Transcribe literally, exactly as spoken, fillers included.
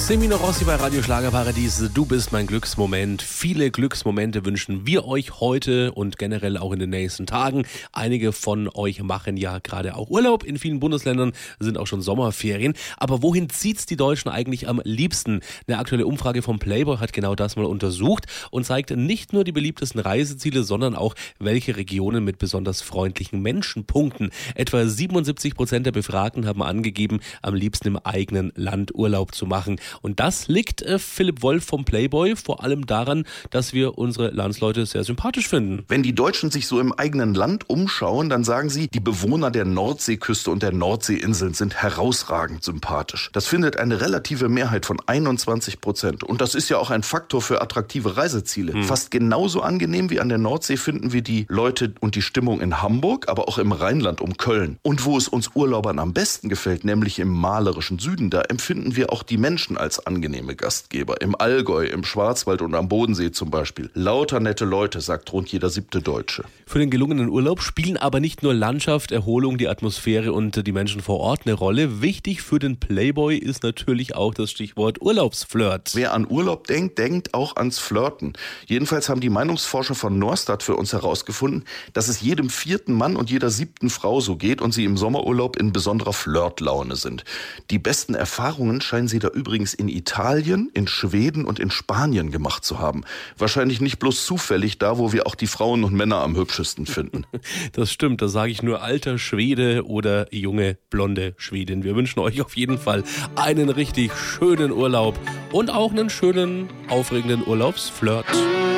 Semino Rossi bei Radio Schlagerparadies. Du bist mein Glücksmoment. Viele Glücksmomente wünschen wir euch heute und generell auch in den nächsten Tagen. Einige von euch machen ja gerade auch Urlaub. In vielen Bundesländern sind auch schon Sommerferien. Aber wohin zieht's die Deutschen eigentlich am liebsten? Eine aktuelle Umfrage vom Playboy hat genau das mal untersucht und zeigt nicht nur die beliebtesten Reiseziele, sondern auch, welche Regionen mit besonders freundlichen Menschen punkten. Etwa siebenundsiebzig Prozent der Befragten haben angegeben, am liebsten im eigenen Land Urlaub zu machen. Und das liegt äh, Philipp Wolf vom Playboy vor allem daran, dass wir unsere Landsleute sehr sympathisch finden. Wenn die Deutschen sich so im eigenen Land umschauen, dann sagen sie, die Bewohner der Nordseeküste und der Nordseeinseln sind herausragend sympathisch. Das findet eine relative Mehrheit von einundzwanzig Prozent. Und das ist ja auch ein Faktor für attraktive Reiseziele. Hm. Fast genauso angenehm wie an der Nordsee finden wir die Leute und die Stimmung in Hamburg, aber auch im Rheinland um Köln. Und wo es uns Urlaubern am besten gefällt, nämlich im malerischen Süden, da empfinden wir auch die Menschen als angenehme Gastgeber. Im Allgäu, im Schwarzwald und am Bodensee zum Beispiel. Lauter nette Leute, sagt rund jeder siebte Deutsche. Für den gelungenen Urlaub spielen aber nicht nur Landschaft, Erholung, die Atmosphäre und die Menschen vor Ort eine Rolle. Wichtig für den Playboy ist natürlich auch das Stichwort Urlaubsflirt. Wer an Urlaub denkt, denkt auch ans Flirten. Jedenfalls haben die Meinungsforscher von Norstat für uns herausgefunden, dass es jedem vierten Mann und jeder siebten Frau so geht und sie im Sommerurlaub in besonderer Flirtlaune sind. Die besten Erfahrungen scheinen sie da übrigens in Italien, in Schweden und in Spanien gemacht zu haben. Wahrscheinlich nicht bloß zufällig da, wo wir auch die Frauen und Männer am hübschesten finden. Das stimmt, da sage ich nur alter Schwede oder junge blonde Schwedin. Wir wünschen euch auf jeden Fall einen richtig schönen Urlaub und auch einen schönen, aufregenden Urlaubsflirt.